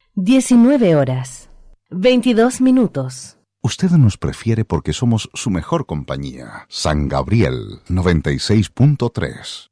19 horas, 22 minutos. Usted nos prefiere porque somos su mejor compañía. San Gabriel 96.3.